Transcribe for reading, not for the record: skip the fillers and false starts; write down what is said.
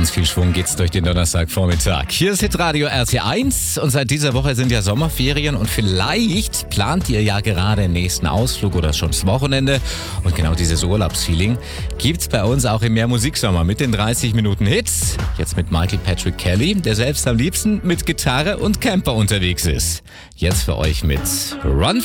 ganz viel Schwung geht's durch den Donnerstagvormittag. Hier ist Hitradio RT1 und seit dieser Woche sind ja Sommerferien und vielleicht plant ihr ja gerade den nächsten Ausflug oder schon das Wochenende. Und genau dieses Urlaubsfeeling gibt's bei uns auch im Mehr Musiksommer mit den 30 Minuten Hits. Jetzt mit Michael Patrick Kelly, der selbst am liebsten mit Gitarre und Camper unterwegs ist. Jetzt für euch mit Run